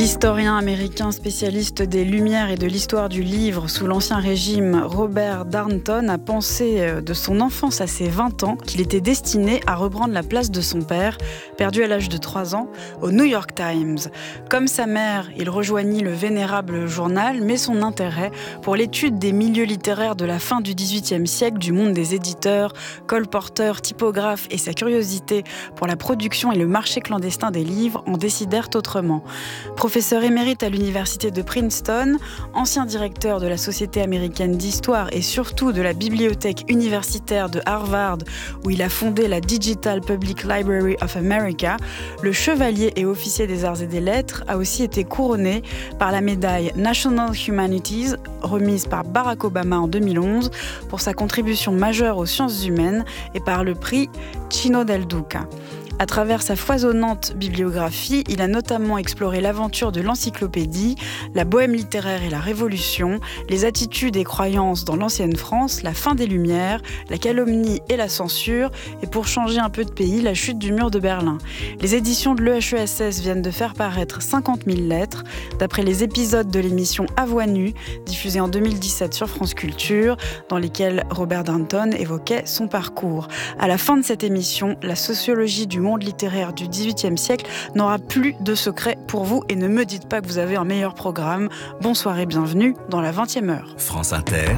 L'historien américain spécialiste des Lumières et de l'histoire du livre sous l'Ancien Régime, Robert Darnton, a pensé de son enfance à ses 20 ans qu'il était destiné à reprendre la place de son père, perdu à l'âge de 3 ans, au New York Times. Comme sa mère, il rejoignit le vénérable journal, mais son intérêt pour l'étude des milieux littéraires de la fin du XVIIIe siècle, du monde des éditeurs, colporteurs, typographes et sa curiosité pour la production et le marché clandestin des livres en décidèrent autrement. Professeur émérite à l'université de Princeton, ancien directeur de la Société américaine d'histoire et surtout de la bibliothèque universitaire de Harvard, où il a fondé la Digital Public Library of America, le chevalier et officier des arts et des lettres a aussi été couronné par la médaille National Humanities, remise par Barack Obama en 2011 pour sa contribution majeure aux sciences humaines, et par le prix Chino del Duca. À travers sa foisonnante bibliographie, il a notamment exploré l'aventure de l'encyclopédie, la bohème littéraire et la Révolution, les attitudes et croyances dans l'ancienne France, la fin des Lumières, la calomnie et la censure, et pour changer un peu de pays, la chute du mur de Berlin. Les éditions de l'EHESS viennent de faire paraître 50 000 lettres, d'après les épisodes de l'émission À voix nue, diffusée en 2017 sur France Culture, dans lesquels Robert Darnton évoquait son parcours. À la fin de cette émission, la sociologie du monde littéraire du XVIIIe siècle n'aura plus de secret pour vous, et ne me dites pas que vous avez un meilleur programme. Bonsoir et bienvenue dans la 20e heure. France Inter,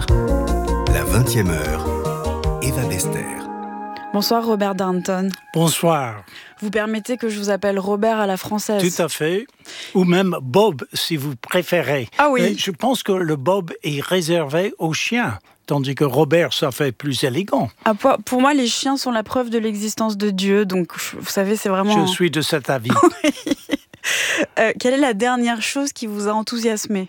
la 20e heure, Eva Bester. Bonsoir Robert Darnton. Bonsoir. Vous permettez que je vous appelle Robert à la française? Tout à fait. Ou même Bob, si vous préférez. Ah oui. Mais je pense que le Bob est réservé aux chiens, tandis que Robert, ça fait plus élégant. Ah, pour moi, les chiens sont la preuve de l'existence de Dieu, donc vous savez, c'est vraiment... Je suis de cet avis. Oui. Quelle est la dernière chose qui vous a enthousiasmé?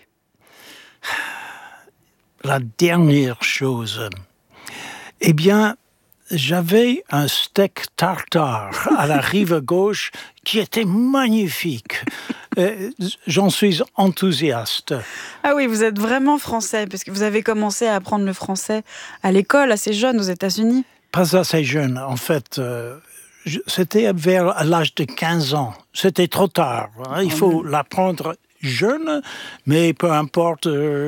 La dernière chose... Eh bien... J'avais un steak tartare à la rive gauche qui était magnifique. J'en suis enthousiaste. Ah oui, vous êtes vraiment français, parce que vous avez commencé à apprendre le français à l'école, assez jeune, aux États-Unis. Pas assez jeune, en fait. C'était vers l'âge de 15 ans. C'était trop tard. Il faut l'apprendre jeune, mais peu importe,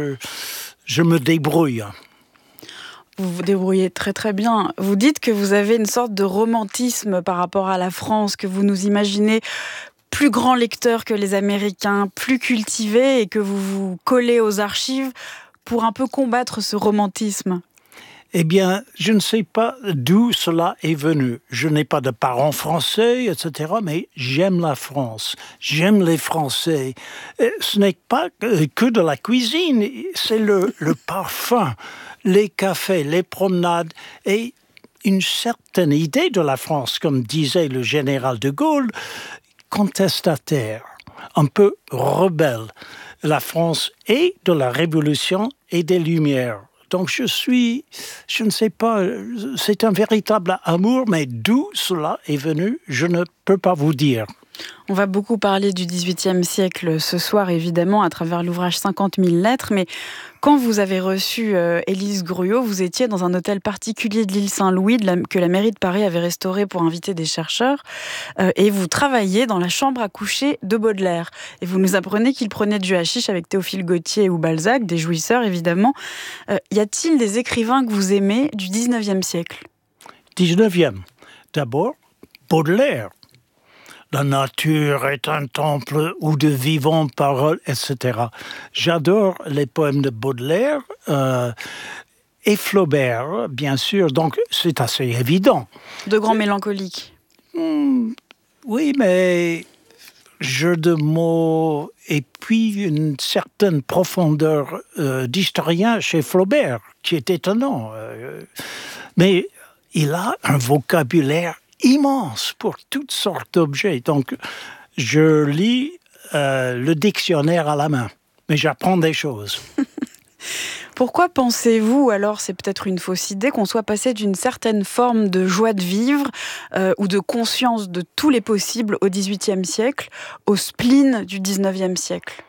je me débrouille. Vous vous débrouillez très très bien. Vous dites que vous avez une sorte de romantisme par rapport à la France, que vous nous imaginez plus grand lecteur que les Américains, plus cultivé, et que vous vous collez aux archives pour un peu combattre ce romantisme. Eh bien, je ne sais pas d'où cela est venu. Je n'ai pas de parents français, etc., mais j'aime la France. J'aime les Français. Ce n'est pas que de la cuisine, c'est le parfum, les cafés, les promenades et une certaine idée de la France, comme disait le général de Gaulle, contestataire, un peu rebelle. La France est de la Révolution et des Lumières. Donc je ne sais pas, c'est un véritable amour, mais d'où cela est venu, je ne peux pas vous dire. On va beaucoup parler du XVIIIe siècle ce soir, évidemment, à travers l'ouvrage 50 000 lettres, mais quand vous avez reçu Élise Gruot, vous étiez dans un hôtel particulier de l'île Saint-Louis que la mairie de Paris avait restauré pour inviter des chercheurs, et vous travailliez dans la chambre à coucher de Baudelaire. Et vous nous apprenez qu'il prenait du hashish avec Théophile Gautier ou Balzac, des jouisseurs évidemment. Y a-t-il des écrivains que vous aimez du XIXe siècle? 19e. D'abord, Baudelaire. La nature est un temple où de vivantes paroles, etc. J'adore les poèmes de Baudelaire et Flaubert, bien sûr, donc c'est assez évident. De grands mélancoliques. Oui, mais jeu de mots et puis une certaine profondeur d'historien chez Flaubert, qui est étonnant. Mais il a un vocabulaire immense pour toutes sortes d'objets. Donc, je lis le dictionnaire à la main, mais j'apprends des choses. Pourquoi pensez-vous, alors c'est peut-être une fausse idée, qu'on soit passé d'une certaine forme de joie de vivre ou de conscience de tous les possibles au XVIIIe siècle au spleen du XIXe siècle?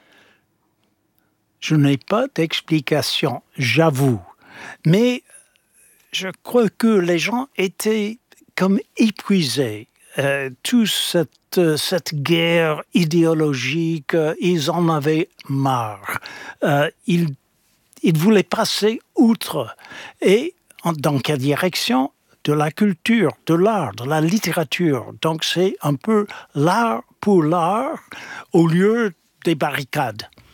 Je n'ai pas d'explication, j'avoue. Mais je crois que les gens étaient comme épuisés. toute cette guerre idéologique, ils en avaient marre. Ils voulaient passer outre. Et dans quelle direction? De la culture, de l'art, de la littérature. Donc c'est un peu l'art pour l'art au lieu des barricades.